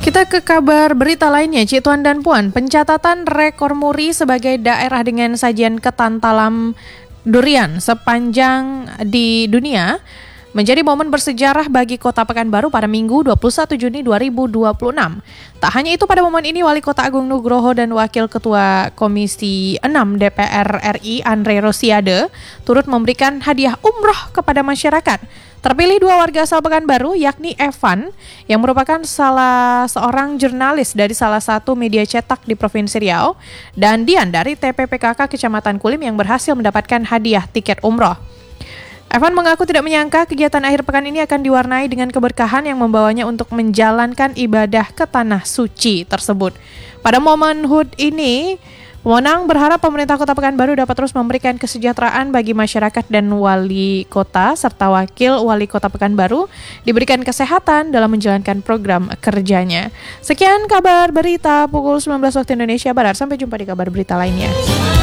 Kita ke kabar berita lainnya, Cik Tuan dan Puan, pencatatan rekor muri sebagai daerah dengan sajian ketan talam durian sepanjang di dunia menjadi momen bersejarah bagi Kota Pekanbaru pada Minggu 21 Juni 2026. Tak hanya itu, pada momen ini Wali Kota Agung Nugroho dan Wakil Ketua Komisi 6 DPR RI Andre Rosiade turut memberikan hadiah umroh kepada masyarakat. Terpilih 2 warga asal Pekanbaru, yakni Evan yang merupakan salah seorang jurnalis dari salah satu media cetak di Provinsi Riau, dan Dian dari TPPKK Kecamatan Kulim yang berhasil mendapatkan hadiah tiket umroh. Evan mengaku tidak menyangka kegiatan akhir pekan ini akan diwarnai dengan keberkahan yang membawanya untuk menjalankan ibadah ke tanah suci tersebut. Pada momen HUT ini, pemenang berharap pemerintah Kota Pekanbaru dapat terus memberikan kesejahteraan bagi masyarakat dan wali kota serta wakil wali kota Pekanbaru diberikan kesehatan dalam menjalankan program kerjanya. Sekian kabar berita pukul 19 waktu Indonesia Barat. Sampai jumpa di kabar berita lainnya.